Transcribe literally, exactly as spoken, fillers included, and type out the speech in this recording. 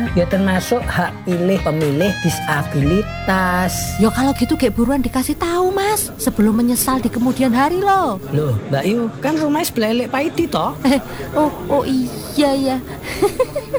ya termasuk hak pilih pemilih disabilitas. Ya kalau gitu kayak buruan dikasih tahu Mas, sebelum menyesal di kemudian hari loh. Loh Mbak Yu, kan rumahnya sebelah Lek Paidi toh? Eh, oh, oh iya ya.